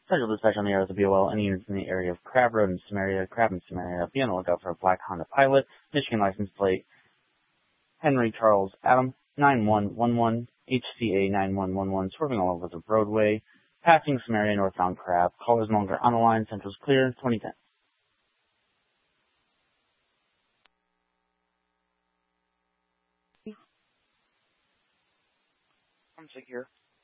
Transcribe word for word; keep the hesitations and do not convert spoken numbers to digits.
Scheduled dispatch on the area of the B O L. Any units in the area of Crab Road in Samaria, Crab in Samaria. Be on the lookout for a black Honda Pilot, Michigan license plate, Henry Charles Adam, nine one one one, H C A nine one one one, swerving all over the roadway, passing Samaria northbound Crab. Callers no longer on the line. Central's clear, twenty ten. I'm secure.